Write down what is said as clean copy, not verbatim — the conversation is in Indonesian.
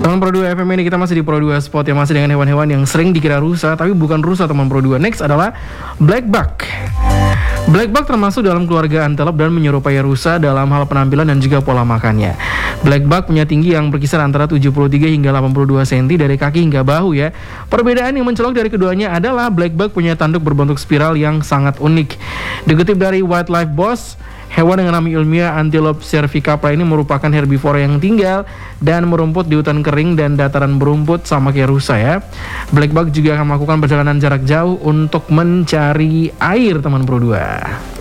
Teman Pro 2 FM ini kita masih di Pro 2 Spot yang masih dengan hewan-hewan yang sering dikira rusa tapi bukan rusa teman Pro 2. Next adalah Black Buck. Black Buck termasuk dalam keluarga antelope dan menyerupai rusa dalam hal penampilan dan juga pola makannya. Black Buck punya tinggi yang berkisar antara 73 hingga 82 cm dari kaki hingga bahu ya. Perbedaan yang mencolok dari keduanya adalah Black Buck punya tanduk berbentuk spiral yang sangat unik. Dikutip dari Wildlife Boss, hewan dengan nama ilmiah Antilope cervicapra ini merupakan herbivora yang tinggal dan merumput di hutan kering dan dataran berumput sama kayak rusa ya. Black Buck juga akan melakukan perjalanan jarak jauh untuk mencari air teman Pro 2.